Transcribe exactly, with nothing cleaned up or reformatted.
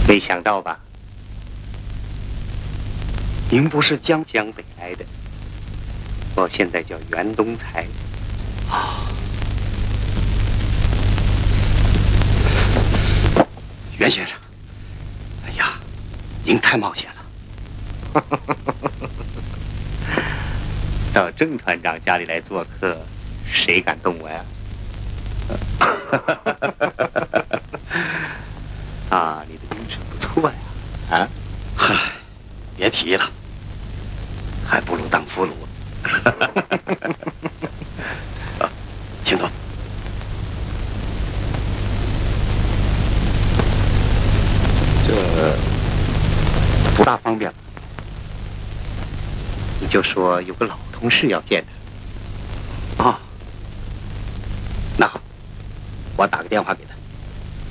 没想到吧？您不是江江北来的，我现在叫袁东才。 啊，袁先生，哎呀，您太冒险了。 到郑团长家里来做客，谁敢动我呀？啊，你的精神不错呀！啊， 嗨，别提了，还不如当俘虏。啊，请坐。 这不大方便吧？你就说有个老同事要见他。 哦，那好，我打个电话给他。